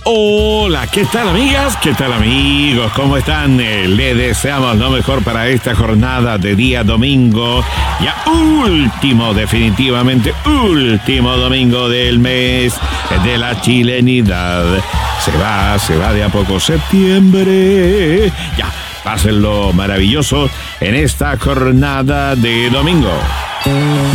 Hola, ¿qué tal amigas? ¿Qué tal amigos? ¿Cómo están? Le deseamos lo mejor para esta jornada de día domingo. Ya definitivamente último domingo del mes de la chilenidad. Se va de a poco septiembre. Ya, pásenlo maravilloso en esta jornada de domingo.